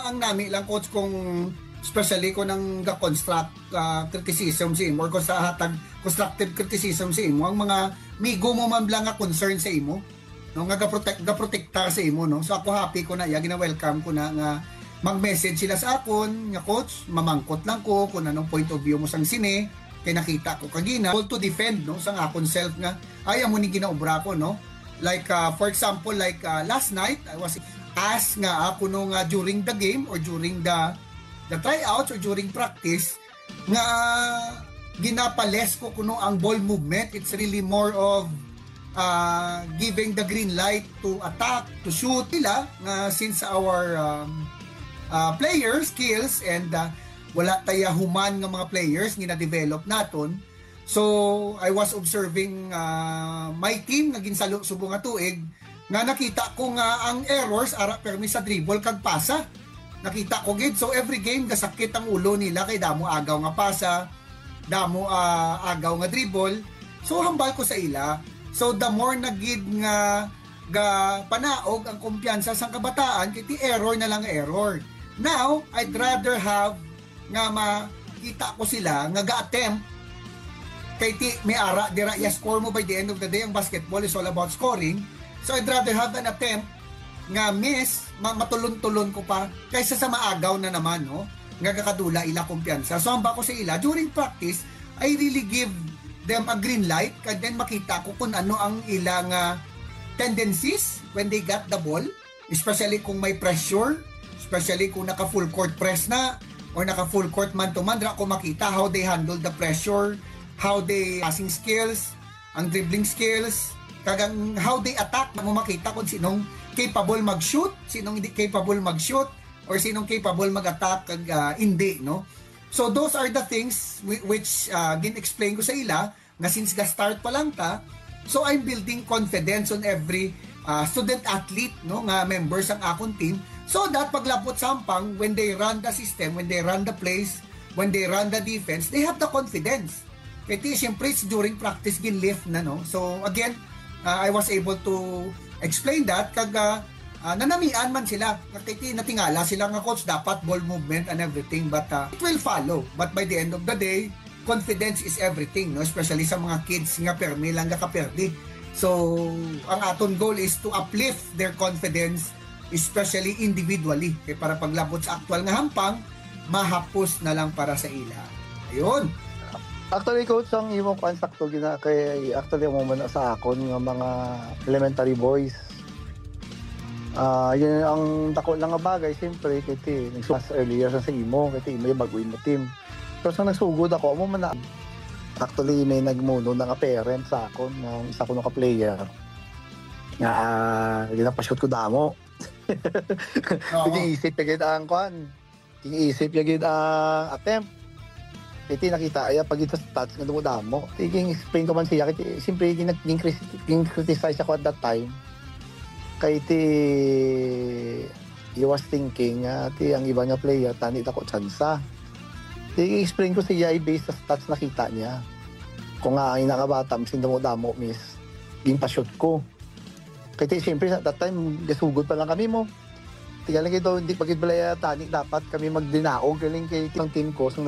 ang nami lang coach kung especially kung nang ga-construct criticism sa imo or kung sa hatag constructive criticism sa imo, ang mga migo mo man lang nga concern sa imo, no, nga ga-protekta sa imo, no. So ako happy ko na ya gina-welcome ko na nga mag-message sila sa akon nga coach, mamangkot lang ko kung anong point of view mo sang sine, kay nakita ko kagina to defend, no, sang akon self nga ay amo ni ginaobra ko, no. Like for example, like last night I was asked nga ako no nga during the game or during the tryouts or during practice nga ginapales ko kuno ang ball movement. It's really more of giving the green light to attack, to shoot nila nga since our player skills and wala taya human nga mga players nga na-develop naton. So I was observing my team nga ginsalo subong nga tuig nga nakita ko nga ang errors ara permi sa dribble kag pasa. Nakita ko gid, so every game gasakit ang ulo nila kay damo agaw nga pasa, damo agaw nga dribble. So hambal ko sa ila. So the more na gid nga panaog ang kumpiyansa sa kabataan kay ti error na lang error. Now I'd rather have nga makita ko sila nga ga-attempt kay ti may ara dira score mo by the end of the day. Ang basketball is all about scoring. So I'd rather have an attempt nga miss, matulon-tulon ko pa kaysa sa maagaw na naman, no, nga kakadula ila kumpiyansa. So hamba ko sa ila during practice, I really give them a green light and then makita ko kung ano ang ilang tendencies when they got the ball, especially kung may pressure, especially kung naka full court press na or naka full court man to man, ko makita how they handle the pressure, how they passing skills, ang dribbling skills, kagang how they attack, mo makita kung sinong capable mag-shoot, sinong hindi capable mag-shoot, or sinong capable mag-attack kag hindi, no? So those are the things which gin-explain ko sa ila nga since ga-start pa lang ta, so I'm building confidence on every student athlete, no, nga members ang akong team, so that paglapot sampang when they run the system, when they run the plays, when they run the defense, they have the confidence. Kaya siyempre during practice gin-lift na, no? So again, I was able to explain that kag nanamian man sila kay natingala sila nga coach dapat ball movement and everything, but it will follow, but by the end of the day confidence is everything, no, especially sa mga kids nga permi lang kaperdi. So ang aton goal is to uplift their confidence, especially individually, kay para paglabot sa actual nga hampang mahapos na lang para sa ila. Ayun. Actually, coach, ang imo konsakto gina kay actually mo man sa akon nga mga elementary boys. Yun ang dako lang nga bagay, siyempre kay nagsumas earlier sa imo, kay may baguhin mo team. Pero sa nagsugod ako, mo man na actually may nagmuno na nga parents sa akon ng isa ko nga player. Nga ginapashoot ko damo. Isip gid ang kwan. Isip gid ang attempt. Iti nakita ay pag ito stats nga dumudamo. Tiging explain ko man siya kay simpre ging criticize ako at that time. Kay he was thinking ti ang iba nga player tani ta ko tsansa. Tiging explain ko siya based sa stats nakita niya. Kung nga ang inakabatam sin dumudamo miss ging pa-shoot ko. Kay simpre at that time gasugod pa lang kami mo. Tigalang ito hindi pagid balaya tani dapat kami magdinaog galing kay team ko.